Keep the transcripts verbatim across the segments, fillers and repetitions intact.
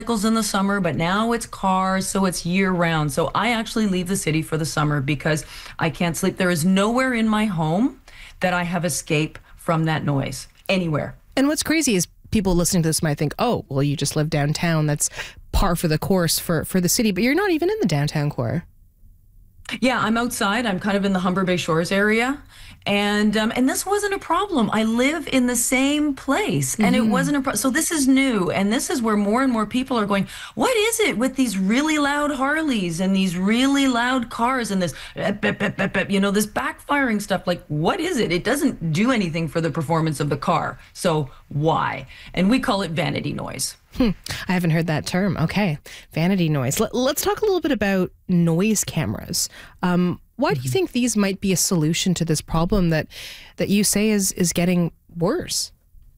in the summer, but now it's cars, so it's year round. So I actually leave the city for the summer because I can't sleep. There is nowhere in my home that I have escape from that noise, anywhere. And what's crazy is people listening to this might think, oh, well, you just live downtown. That's par for the course for, for the city, but you're not even in the downtown core. Yeah, I'm outside. I'm kind of in the Humber Bay Shores area. And um, and this wasn't a problem. I live in the same place, and mm-hmm. it wasn't a problem. So this is new, and this is where more and more people are going, what is it with these really loud Harleys and these really loud cars and this, you know, this backfiring stuff? Like, what is it? It doesn't do anything for the performance of the car. So why? And we call it vanity noise. Hmm. I haven't heard that term. Okay. Vanity noise. Let, let's talk a little bit about noise cameras. Um, why do you think these might be a solution to this problem that that you say is is getting worse?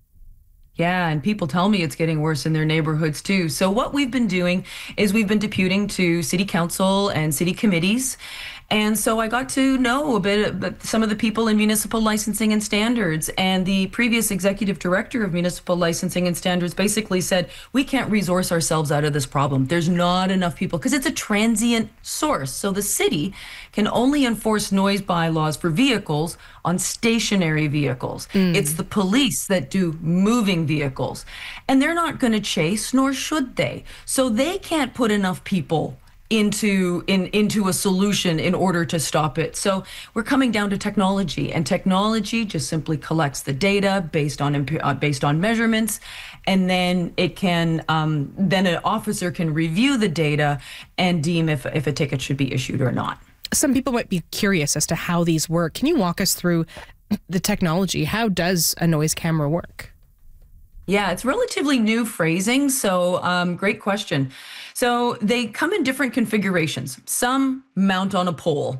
Yeah, and people tell me it's getting worse in their neighborhoods too. So what we've been doing is we've been deputing to city council and city committees. And so I got to know a bit about some of the people in municipal licensing and standards. And the previous executive director of municipal licensing and standards basically said, we can't resource ourselves out of this problem. There's not enough people because it's a transient source. So the city can only enforce noise bylaws for vehicles on stationary vehicles. Mm. It's the police that do moving vehicles. And they're not going to chase, nor should they. So they can't put enough people into in into a solution in order to stop it. So we're coming down to technology, and technology just simply collects the data based on uh, based on measurements, and then it can um, then an officer can review the data and deem if if a ticket should be issued or not. Some people might be curious as to how these work. Can you walk us through the technology? How does a noise camera work? Yeah, it's relatively new phrasing, so um, great question. So they come in different configurations. Some mount on a pole.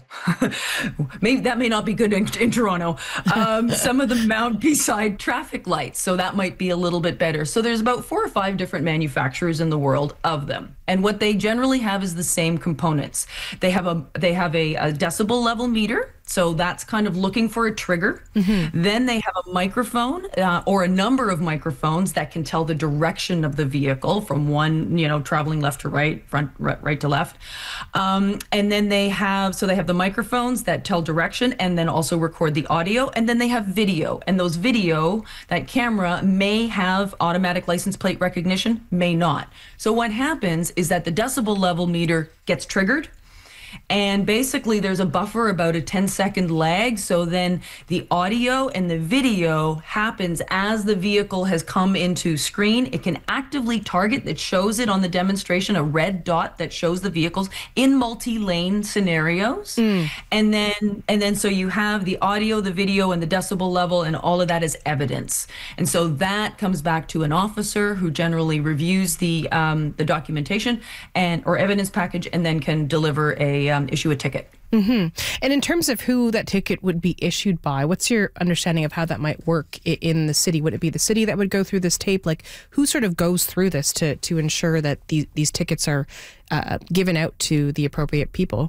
Maybe that may not be good in, in Toronto. Um, some of them mount beside traffic lights, so that might be a little bit better. So there's about four or five different manufacturers in the world of them, and what they generally have is the same components. They have a they have a, a decibel level meter. So that's kind of looking for a trigger. Mm-hmm. Then they have a microphone uh, or a number of microphones that can tell the direction of the vehicle from one, you know, traveling left to right, front, right, right to left. Um, and then they have, so they have the microphones that tell direction and then also record the audio. And then they have video. And those video, that camera may have automatic license plate recognition, may not. So what happens is that the decibel level meter gets triggered. And basically there's a buffer, about a ten second lag. So then the audio and the video happens as the vehicle has come into screen. It can actively target, that shows it on the demonstration, a red dot that shows the vehicles in multi-lane scenarios. Mm. And then and then so you have the audio, the video, and the decibel level, and all of that is evidence. And so that comes back to an officer who generally reviews the um, the documentation and or evidence package, and then can deliver a Um, issue a ticket. Mm-hmm. And in terms of who that ticket would be issued by, what's your understanding of how that might work in the city? Would it be the city that would go through this tape? Like, who sort of goes through this to to ensure that these these tickets are uh, given out to the appropriate people?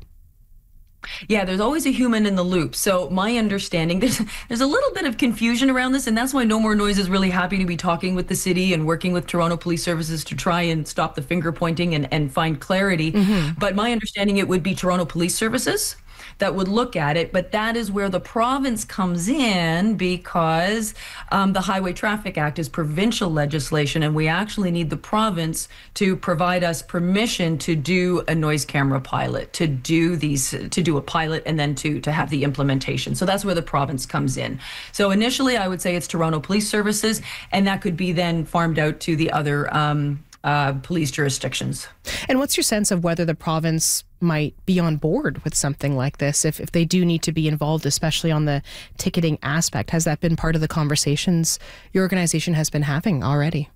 Yeah, there's always a human in the loop. So my understanding, there's there's a little bit of confusion around this, and that's why No More Noise is really happy to be talking with the city and working with Toronto Police Services to try and stop the finger pointing and, and find clarity. Mm-hmm. But my understanding, it would be Toronto Police Services that would look at it, but that is where the province comes in, because um, the Highway Traffic Act is provincial legislation, and we actually need the province to provide us permission to do a noise camera pilot, to do these, to do a pilot, and then to to have the implementation. So that's where the province comes in. So initially, I would say it's Toronto Police Services, and that could be then farmed out to the other um, uh, police jurisdictions. And what's your sense of whether the province might be on board with something like this, if, if they do need to be involved, especially on the ticketing aspect? Has that been part of the conversations your organization has been having already?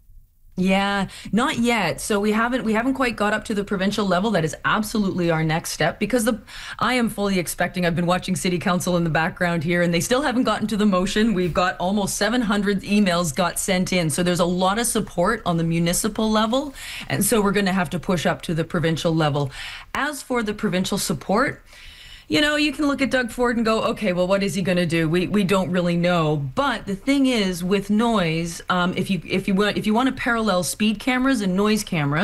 Yeah, not yet. So we haven't we haven't quite got up to the provincial level. That is absolutely our next step, because the I am fully expecting, I've been watching City Council in the background here, and they still haven't gotten to the motion. We've got almost seven hundred emails got sent in. So there's a lot of support on the municipal level. And so we're going to have to push up to the provincial level. As for the provincial support, you know, you can look at Doug Ford and go, okay, well, what is he going to do? We we don't really know. But the thing is, with noise, um, if you if you want if you want to parallel speed cameras and noise cameras.